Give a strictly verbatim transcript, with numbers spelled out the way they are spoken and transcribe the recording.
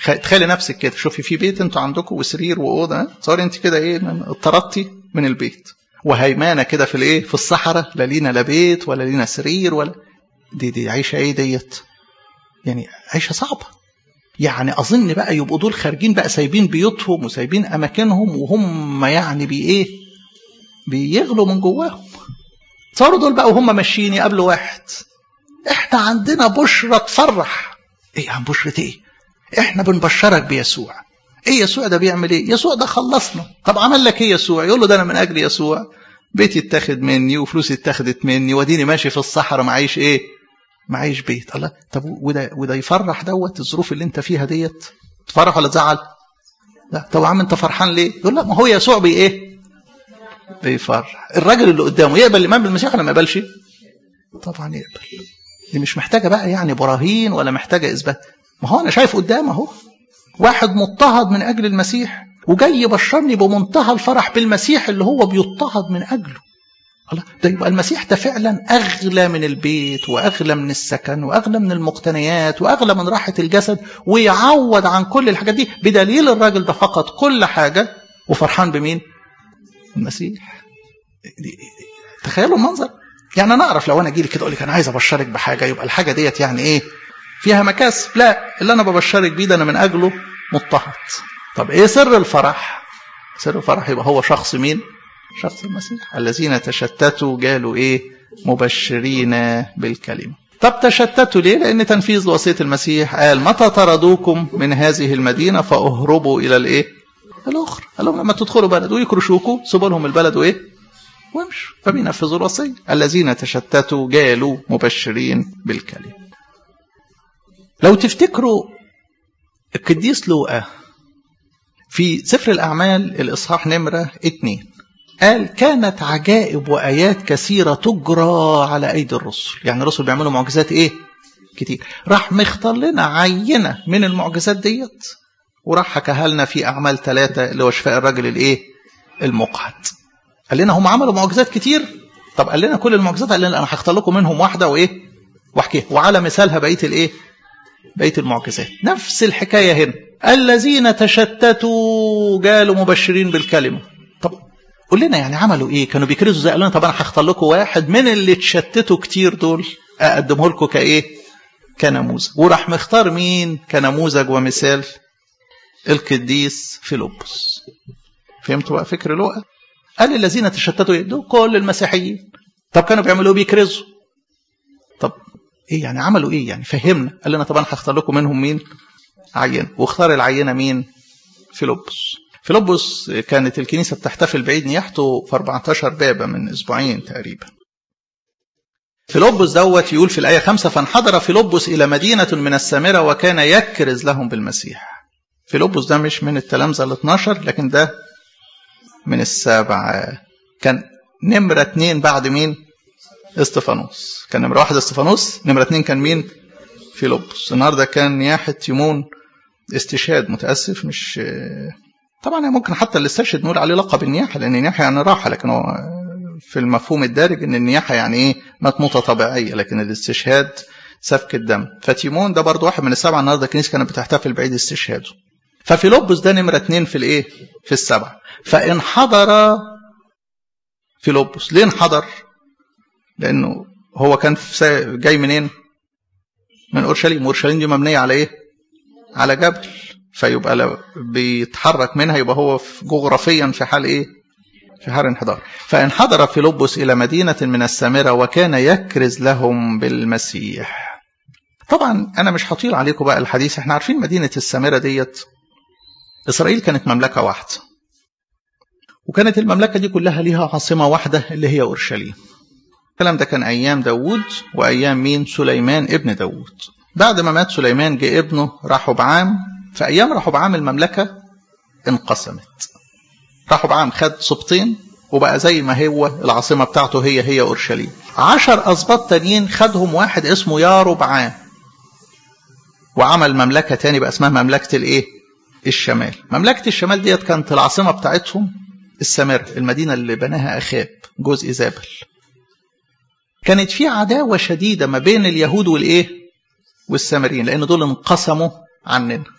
تخيلي نفسك كده، شوفي في بيت انتوا عندكم وسرير واوضه، تصوري انت كده ايه اضطردتي من البيت وهيمانه كده في الايه في الصحراء، لا لينا لا بيت ولا لينا سرير ولا دي دي عيشه ايه ديت؟ يعني عيشه صعبه. يعني اظن بقى يبقوا دول خارجين بقى سايبين بيوتهم وسايبين اماكنهم وهم يعني بي ايه بيغلوا من جواهم. صاروا دول بقى وهم ماشيين يقابلوا واحد، احنا عندنا بشرة تفرح. ايه عن بشرة ايه؟ احنا بنبشرك بيسوع. ايه يسوع ده بيعمل ايه؟ يسوع ده خلصنا. طب عمل لك ايه يسوع؟ يقول له ده انا من اجل يسوع بيتي اتاخد مني وفلوسي اتاخدت مني وديني ماشي في الصحراء معيش ايه؟ معيش بيت. الله، طب وده وده يفرح دوت الظروف اللي انت فيها ديت؟ تفرح ولا تزعل؟ لا. طب يا عم انت فرحان ليه؟ يقول لا ما هو يسوع بي ايه؟ بيفرح. الراجل اللي قدامه يقبل الإيمان بالمسيح ولا ما يقبلش؟ طبعا يقبل. دي مش محتاجة بقى يعني براهين ولا محتاجة إثبات. ما هو أنا شايف قدامه اهو واحد مضطهد من أجل المسيح وجاي يبشرني بمنتهى الفرح بالمسيح اللي هو بيضطهد من أجله. الله، ده يبقى المسيح ده فعلا أغلى من البيت وأغلى من السكن وأغلى من المقتنيات وأغلى من راحة الجسد، ويعوض عن كل الحاجات دي بدليل الراجل ده فقد كل حاجة وفرحان بمين؟ المسيح. تخيلوا المنظر. يعني انا اعرف لو انا اجي لك كده اقول لك انا عايز ابشرك بحاجه، يبقى الحاجه ديت يعني ايه؟ فيها مكاسب. لا، اللي انا ببشرك بيه ده انا من اجله مضطهد. طب ايه سر الفرح؟ سر الفرح يبقى هو شخص مين؟ شخص المسيح. الذين تشتتوا قالوا ايه؟ مبشرين بالكلمه. طب تشتتوا ليه؟ لان تنفيذ وصيه المسيح قال متى طردوكم من هذه المدينه فاهربوا الى الايه؟ الاخرى. قال لهم لما تدخلوا بلد ويكرشوكوا سيبوا لهم البلد وايه؟ وامشوا. فبينفذوا الوصيه. الذين تشتتوا قالوا مبشرين بالكلمه. لو تفتكروا القديس لوقا في سفر الاعمال الاصحاح نمره اتنين قال كانت عجائب وايات كثيره تجرى على ايدي الرسل. يعني الرسل بيعملوا معجزات ايه؟ كتير. راح مختار لنا عينه من المعجزات ديت وراح حكاها لنا في اعمال ثلاثة اللي هو شفاء الرجل الايه؟ المقعد. قال لنا هم عملوا معجزات كتير. طب قال لنا كل المعجزات؟ قال لنا انا هختار لكم منهم واحده وايه؟ واحكيها وعلى مثالها بقيه الايه؟ بقيه المعجزات. نفس الحكايه هنا. الذين تشتتوا قالوا مبشرين بالكلمه. طب قول لنا يعني عملوا ايه؟ كانوا بيكرزوا زي؟ قال لنا طب انا هختار لكم واحد من اللي تشتتوا كتير دول اقدمه لكم كايه؟ كنموذج. وراح مختار مين كنموذج ومثال؟ القديس فيلبس. فهمتوا بقى فكر لوقا؟ قال الذين تشتتوا دول كل المسيحيين. طب كانوا بيعملوا بيكرزوا. طب ايه يعني عملوا ايه يعني؟ فهمنا. قال لنا طبعا هختار لكم منهم مين؟ عينه. واختار العينه مين؟ فيلبس. فيلبس كانت الكنيسه بتحتفل بعيد نياحته في أربعتاشر بابا من اسبوعين تقريبا. فيلبس دوت يقول في الايه خمسة فانحدر فيلبس الى مدينه من السامره وكان يكرز لهم بالمسيح. فيلبس ده مش من التلامذه الاثناشر لكن ده من السابعة. كان نمرة اتنين بعد مين؟ استفانوس. كان نمرة واحد استفانوس، نمرة اتنين كان مين؟ فيلبس. النهاردة كان نياحة يمون استشهاد. متأسف مش طبعا ممكن حتى اللي استشهد نقول عليه لقب النياحة لأن النياحة يعني راحة، لكن هو في المفهوم الدارج ان النياحة يعني ايه؟ مات موتة طبيعية، لكن الاستشهاد سفك الدم. فتيمون ده برضو واحد من السبعة. النهاردة الكنيسة كانت بتحتفل بعيد استشهاده. ففيلبس ده نمرة اتنين في الايه؟ في السبعة. فانحدر فيلبس. ليه انحدر؟ لانه هو كان جاي منين؟ من اورشليم. اورشليم دي مبنيه على ايه؟ على جبل. فيبقى لو بيتحرك منها يبقى هو جغرافيا في حال ايه؟ في حال انحدار. فانحدر فيلبس الى مدينه من السامره وكان يكرز لهم بالمسيح. طبعا انا مش هطيل عليكم بقى الحديث. احنا عارفين مدينه السامره ديت اسرائيل كانت مملكه واحده، وكانت المملكة دي كلها ليها عاصمة واحدة اللي هي أورشليم. الكلام ده كان أيام داود وأيام مين؟ سليمان ابن داود. بعد ما مات سليمان جاء ابنه رحبعام. في أيام رحبعام المملكة انقسمت. رحبعام خد سبطين وبقى زي ما هو العاصمة بتاعته هي هي أورشليم. عشر أسباط تانيين خدهم واحد اسمه ياربعام وعمل مملكة تاني بقى اسمها مملكة الايه؟ الشمال. مملكة الشمال ديت كانت العاصمة بتاعتهم السامرة، المدينة اللي بناها أخاب جوز إيزابل. كانت في عداوة شديدة ما بين اليهود والإيه؟ والسامريين، لأن دول انقسموا عننا.